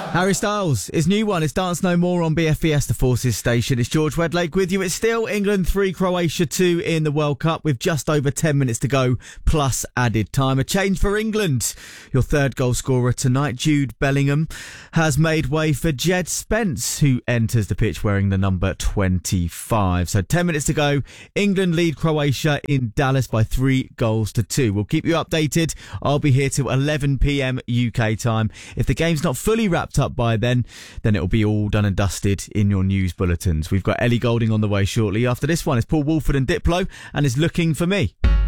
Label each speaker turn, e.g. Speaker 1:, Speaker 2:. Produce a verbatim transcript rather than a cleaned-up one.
Speaker 1: Harry Styles, his new one is Dance No More on B F B S, the Forces station. It's George Wedlake with you. It's still England three, Croatia two in the World Cup with just over ten minutes to go, plus added time. A change for England. Your third goal scorer tonight, Jude Bellingham, has made way for Jed Spence, who enters the pitch wearing the number twenty-five. So ten minutes to go. England lead Croatia in Dallas by three goals to two. We'll keep you updated. I'll be here till eleven p.m. U K time. If the game's not fully wrapped up by then, then it'll be all done and dusted in your news bulletins. We've got Ellie Goulding on the way shortly. After this one, it's Paul Woolford and Diplo, and is Looking for Me.